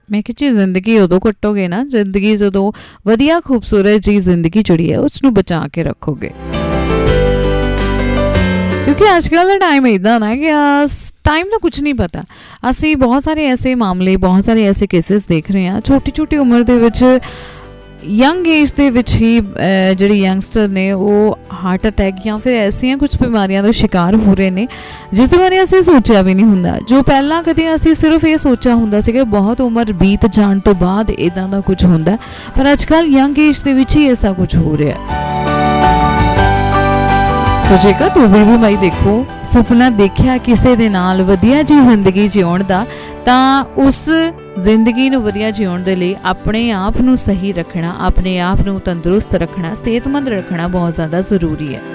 मैं कि जी जिंदगी उदों कट्टोगे ना, जिंदगी जदों वधिया खूबसूरत जी जिंदगी जिहड़ी है उसनूं बचा के रखोगे। क्योंकि अजकल का टाइम इदा ना कि टाइम का कुछ नहीं पता। असी बहुत सारे ऐसे मामले, बहुत सारे ऐसे केसेस देख रहे हैं छोटी छोटी उम्र दे विच, यंग एज दे विच ही जिहड़े यंगस्टर ने वो हार्ट अटैक या फिर ऐसिया कुछ बीमारियों का शिकार हो रहे हैं जिस बारे असीं सोचा भी नहीं हुंदा। जो पहला कदे असीं सिर्फ ये सोचा हुंदा सी कि बहुत उम्र बीत जाण तो बाद इदां दा कुछ हुंदा, पर अजकल यंग एज दे विच ही ऐसा कुछ हो रहा है। तो जेकर तुसीं भी भाई देखो सुपना देखिया किसी दे नाल वधिया जी जिंदगी जिउण दा, तां उस जिंदगी नूं वधिया जिउण दे लई अपने आप नूं सही रखना, अपने आप नूं तंदुरुस्त रखना, सेहतमंद रखना बहुत ज़्यादा ज़रूरी है।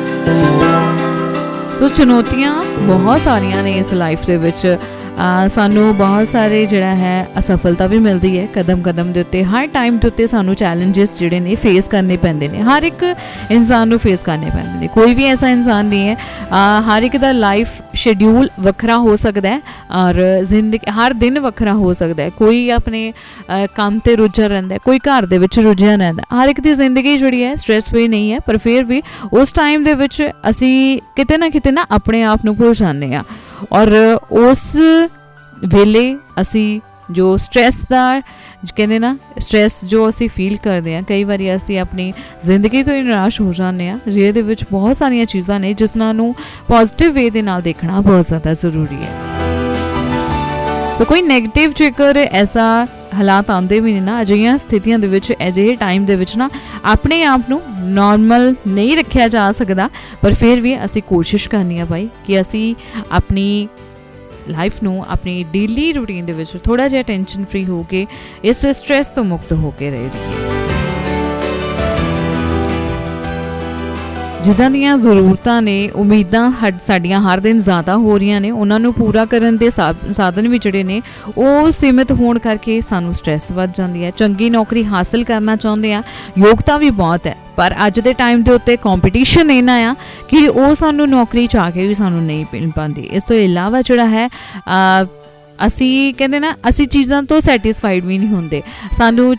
सो चुनौतियां बहुत सारियां ने इस लाइफ दे विच, सानू बहुत सारे जिहड़ा है असफलता भी मिलती है कदम कदम के उत्ते, हर टाइम के उत्ते सानू चैलेंजिस जिहड़े ने फेस करने पैंदे ने, हर एक इंसान नूं फेस करने पैंदे ने। कोई भी ऐसा इंसान नहीं है, हर एक दा लाइफ शेड्यूल वखरा हो सकता है और जिंदगी हर दिन वखरा हो सकता है। कोई अपने काम ते रुझा रहिंदा है, कोई घर दे विच रुझिया रहिंदा। हर एक दी जिंदगी जिहड़ी है स्ट्रैस फ्री नहीं है, पर फिर भी उस टाइम दे विच असी किते ना अपने आप नूं भुल जांदे आ और उस वेले असी जो स्ट्रैस दा कहते ना, स्ट्रैस जो असी फील करते हैं, कई बार असी अपनी जिंदगी तो ही निराश हो जाते हैं, जिहदे विच बहुत सारिया चीज़ां ने जिसनां नूं पॉजिटिव वे दे नाल देखना बहुत ज़्यादा ज़रूरी है। तो कोई नैगेटिव जेकर ऐसा हालात आते भी नहीं ना, अजिहियां स्थितियां दे विच, अजिहे टाइम दे विच ना अपने आप नूं नॉर्मल नहीं रखा जा सकता, पर फिर भी असी कोशिश करनी है भाई कि असी अपनी लाइफ नूं, अपनी डेली रूटीन दे विच थोड़ा जिहा टेंशन फ्री हो के, इस स्ट्रैस तो मुक्त होकर रहिए। जिदां दियां ज़रूरतां ने, उम्मीदां साडियां हर दिन ज़्यादा हो रही ने, उन्हां नूं पूरा करन दे साधन भी जिहड़े ने वो सीमित होण करके सानूं स्ट्रैस वध जांदी है। चंगी नौकरी हासिल करना चाहुंदे आ, योग्यता भी बहुत है, पर अज दे टाइम के उत्ते कॉम्पीटिशन इन्ना आ कि वो सानूं नौकरी चाह के भी सानूं नहीं मिल पाती। इस तो इलावा जिहड़ा है असी कहते ना, असी चीज़ां तो सैटिस्फाइड भी नहीं होंदे, सानूं